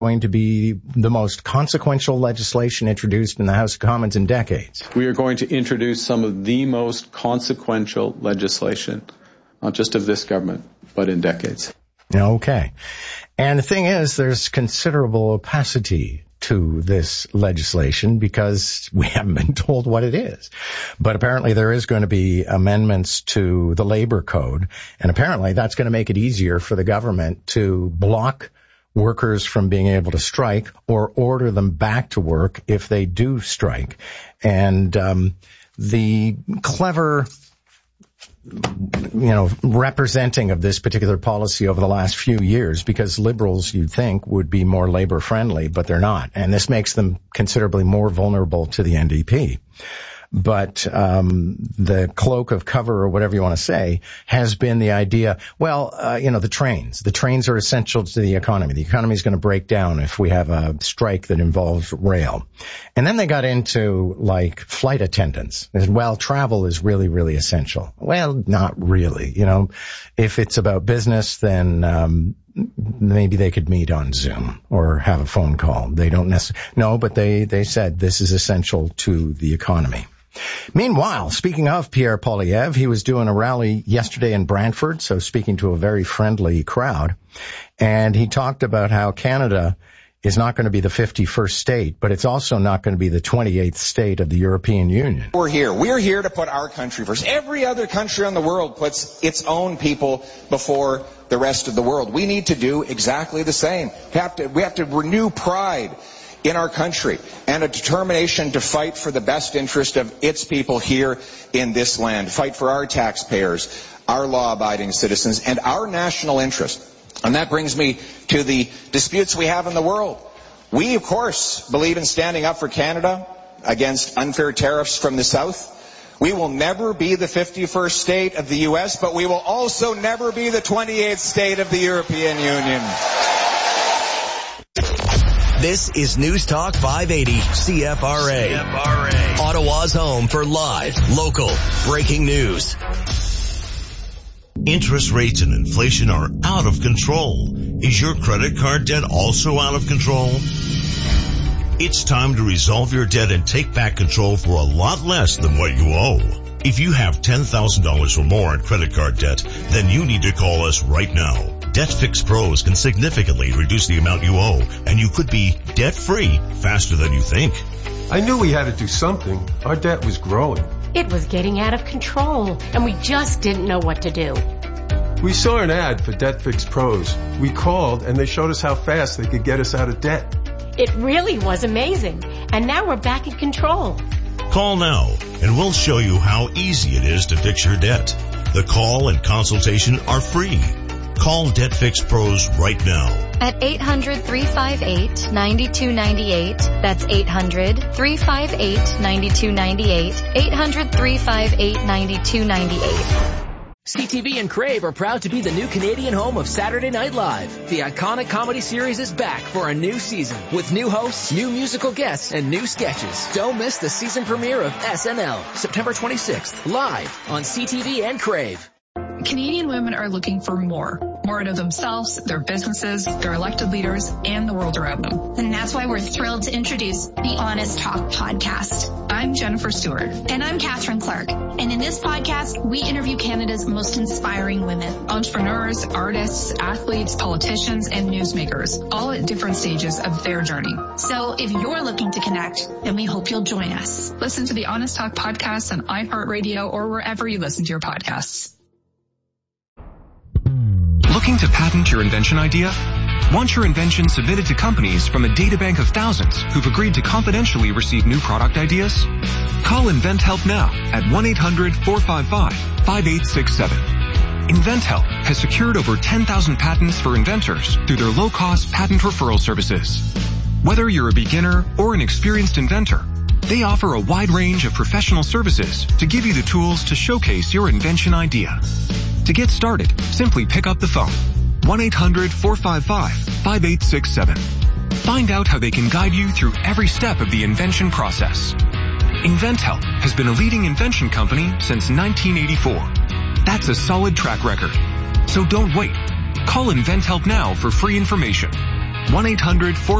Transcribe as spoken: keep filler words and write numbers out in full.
going to be the most consequential legislation introduced in the House of Commons in decades. We are going to introduce some of the most consequential legislation, not just of this government, but in decades. Okay. And the thing is, there's considerable opacity to this legislation because we haven't been told what it is. But apparently there is going to be amendments to the labor code, and apparently that's going to make it easier for the government to block workers from being able to strike or order them back to work if they do strike. And um the clever, you know, representing of this particular policy over the last few years, because liberals, you'd think, would be more labor friendly, but they're not. And this makes them considerably more vulnerable to the N D P. But um the cloak of cover, or whatever you want to say, has been the idea, well, uh, you know, the trains. The trains are essential to the economy. The economy is going to break down if we have a strike that involves rail. And then they got into, like, flight attendants. They said, well, travel is really, really essential. Well, not really. You know, if it's about business, then um maybe they could meet on Zoom or have a phone call. They don't necessarily, no, but they, they said this is essential to the economy. Meanwhile, speaking of Pierre Poilievre, he was doing a rally yesterday in Brantford, so speaking to a very friendly crowd, and he talked about how Canada is not going to be the fifty-first state, but it's also not going to be the twenty-eighth state of the European Union. We're here. We're here to put our country first. Every other country in the world puts its own people before the rest of the world. We need to do exactly the same. We have to, we have to renew pride in our country and a determination to fight for the best interest of its people here in this land. Fight for our taxpayers, our law-abiding citizens, and our national interest. And that brings me to the disputes we have in the world. We, of course, believe in standing up for Canada against unfair tariffs from the South. We will never be the fifty-first state of the U S, but we will also never be the twenty-eighth state of the European Union. This is News Talk five eighty C F R A. C F R A. Ottawa's home for live, local, breaking news. Interest rates and inflation are out of control. Is your credit card debt also out of control? It's time to resolve your debt and take back control for a lot less than what you owe. If you have ten thousand dollars or more in credit card debt, then you need to call us right now. DebtFix Pros can significantly reduce the amount you owe, and you could be debt-free faster than you think. I knew we had to do something. Our debt was growing. It was getting out of control, and we just didn't know what to do. We saw an ad for DebtFix Pros. We called, and they showed us how fast they could get us out of debt. It really was amazing, and now we're back in control. Call now, and we'll show you how easy it is to fix your debt. The call and consultation are free. Call DebtFix Pros right now. At eight hundred, three five eight, nine two nine eight. That's eight hundred, three five eight, nine two nine eight. eight hundred, three five eight, nine two nine eight. C T V and Crave are proud to be the new Canadian home of Saturday Night Live. The iconic comedy series is back for a new season with new hosts, new musical guests, and new sketches. Don't miss the season premiere of S N L, September twenty-sixth, live on C T V and Crave. Canadian women are looking for more. More out of themselves, their businesses, their elected leaders, and the world around them. And that's why we're thrilled to introduce the Honest Talk podcast. I'm Jennifer Stewart. And I'm Catherine Clark. And in this podcast, we interview Canada's most inspiring women. Entrepreneurs, artists, athletes, politicians, and newsmakers, all at different stages of their journey. So if you're looking to connect, then we hope you'll join us. Listen to the Honest Talk podcast on iHeartRadio or wherever you listen to your podcasts. Looking to patent your invention idea? Want your invention submitted to companies from a databank of thousands who've agreed to confidentially receive new product ideas? Call InventHelp now at one eight hundred, four five five, five eight six seven. InventHelp has secured over ten thousand patents for inventors through their low-cost patent referral services. Whether you're a beginner or an experienced inventor, they offer a wide range of professional services to give you the tools to showcase your invention idea. To get started, simply pick up the phone, one eight hundred, four five five, five eight six seven. Find out how they can guide you through every step of the invention process. InventHelp has been a leading invention company since nineteen eighty-four. That's a solid track record. So don't wait. Call InventHelp now for free information. one eight hundred four